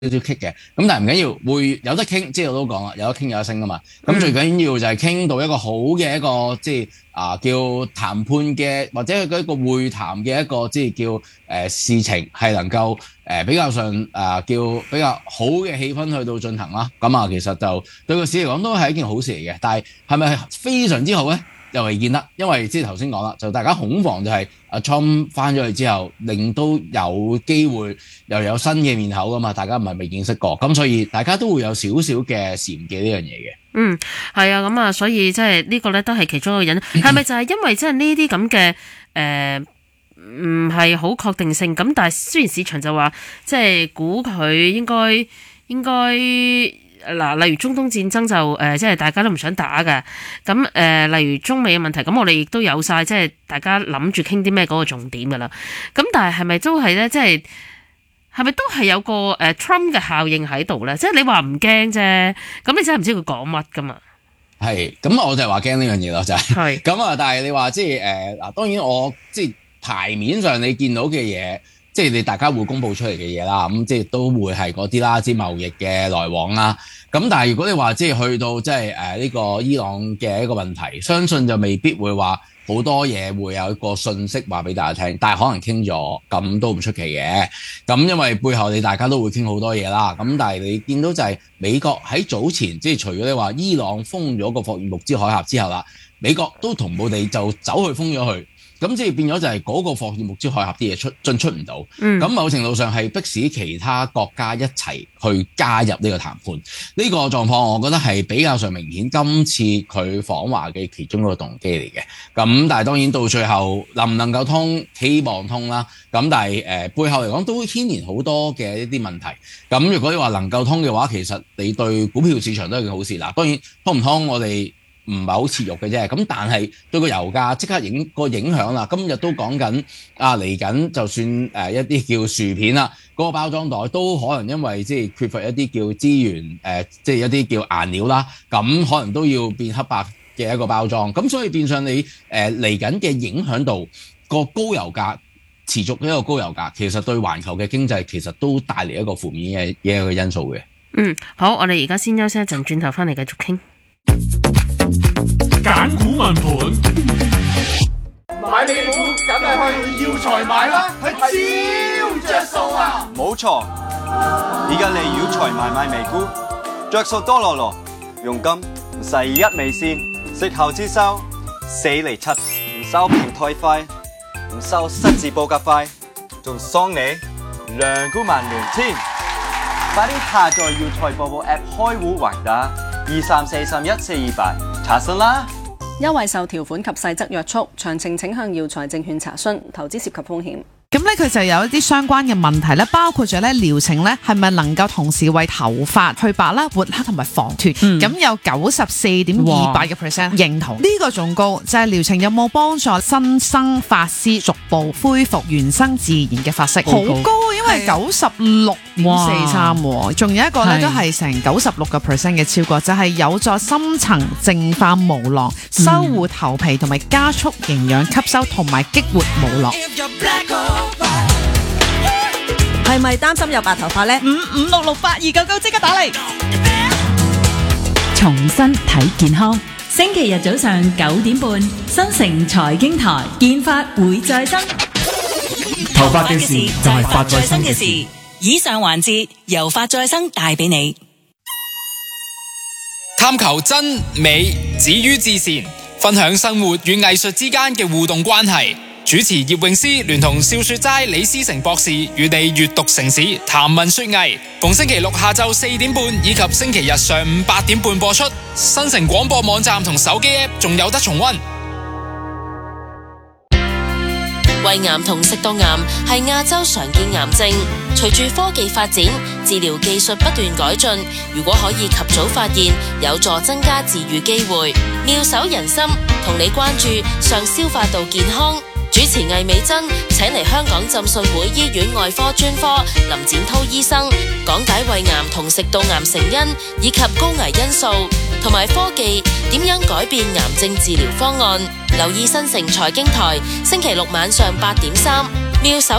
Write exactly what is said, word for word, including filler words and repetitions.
少棘嘅，咁但係唔緊要，會有得傾，即係我都講啦，有得傾有得升啊嘛。咁最緊要就係傾到一個好嘅一個即係啊叫談判嘅，或者係一個會談嘅一個即係叫誒、呃、事情係能夠誒、呃、比較上誒、呃、叫比較好嘅氣氛去到進行啦。咁啊，其實就對個市嚟講都係一件好事嚟嘅。但係係咪非常之好咧？又未見得，因為即係頭先講啦，就大家恐慌就係阿 Trump 翻咗去之後，令到有機會又有新嘅面口噶嘛，大家唔係未見識過，咁所以大家都會有少少嘅嫌忌呢樣嘢嘅。 嗯，係啊，咁啊，所以即係呢個咧都係其中一個人，係咪就係因為即係呢啲咁嘅誒唔係好確定性？咁但係雖然市場就話即係估佢應該應該。嗱，例如中東戰爭就誒、呃，即係大家都唔想打嘅。咁誒、呃，例如中美嘅問題，咁我哋亦都有晒，即係大家諗住傾啲咩嗰個重點㗎啦。咁但係係咪都係咧？即係係咪都係有個誒、呃、Trump 嘅效應喺度咧？即係你話唔驚啫，咁你真係唔知佢講乜㗎嘛？ 係，咁我就係話驚呢樣嘢咯，就係。係。咁啊，但係你話即係誒嗱，當然我即係牌面上你見到嘅嘢。即係你大家會公佈出嚟嘅嘢啦，咁即係都會係嗰啲啦，即係貿易嘅來往啦。咁但係如果你話即係去到即係誒呢個伊朗嘅一個問題，相信就未必會話好多嘢會有一個訊息話俾大家聽，但係可能傾咗，咁都唔出奇嘅。咁因為背後你大家都會傾好多嘢啦。咁但係你見到就係美國喺早前，即係除咗你話伊朗封咗個霍爾木茲海峽之後啦，美國都同步地就走去封咗佢。咁即係變咗就係嗰個霍爾木茲海峽啲嘢出進出唔到，咁、嗯、某程度上係迫使其他國家一齊去加入呢個談判。呢、呢個狀況我覺得係比較上明顯，今次佢訪華嘅其中一個動機嚟嘅。咁但係當然到最後能唔能夠通，希望通啦。咁但係誒、呃、背後嚟講都牽連好多嘅一啲問題。咁如果你話能夠通嘅話，其實你對股票市場都係件好事。嗱，當然通唔通我哋唔係好切肉嘅啫，咁但係對個油價即刻影個影響啦。今日都講緊啊，嚟緊就算誒、呃、一啲叫薯片啦，嗰、嗰個包裝袋都可能因為即係缺乏一啲叫資源誒、呃，即係一啲叫顏料啦，咁可能都要變黑白嘅一個包裝。咁所以變相你誒嚟緊嘅影響度，個高油價持續一個高油價，其實對環球嘅經濟其實都帶嚟一個負面嘅嘅一個因素嘅。 嗯，好，我哋而家先休息一陣，轉頭翻嚟繼續傾。 揀股問盤，買美股梗係去耀才買啦，係超着數啊！ 冇錯，而家嚟耀才買買美股，着數多羅羅，佣金唔使一美仙，息後支收四厘七，唔收平台費，唔收失字報價費，仲送你兩股萬年添！快啲下載耀才播報 App 開戶還打二三四三一四二八。查詢啦！ 優惠受條款及細則約束，詳情請向耀才證券查詢。投資涉及風險。 咁咧佢就有一啲相關嘅問題咧，包括咗咧療程咧係咪能夠同時為頭髮去白啦、活黑同埋防脫？咁、嗯、有九十四點二八嘅 percent 認同。呢、這個仲高就係、是、療程有冇幫助新生髮絲逐步恢復原生自然嘅髮色？好高，因為九十六點四三，仲有一個咧都係成九十六個 percent 嘅超過，就係、是、有助深層淨化毛囊、修護頭皮同埋加速營養吸收同埋激活毛囊。 係咪擔心有白頭髮呢？ 五五六六八二九九即刻打嚟！ 重新睇健康，星期日早上九點半，新城財經台，健髮會再生。 頭髮嘅事就係髮再生嘅事。 以上環節由髮再生帶俾你。 探求真美，止於至善，分享生活與藝術之間嘅互動關係。主持葉詠詩聯同笑雪齋李思成博士與你閱讀城市，談文說藝。逢星期六下晝四點半以及星期日上午八點半播出。新城廣播網站同手機 App 仲有得重溫。 胃癌同食道癌係亞洲常見癌症，隨住科技發展，治療技術不斷改進，如果可以及早發現，有助增加治癒機會。妙手仁心，同你關注上消化道健康。主持魏美珍請嚟香港浸信會醫院外科專科林展滔醫生講解胃癌同食道癌成因以及高危因素，同埋科技點樣改變癌症治療方案。留意新城財經台星期六晚上八點三，妙手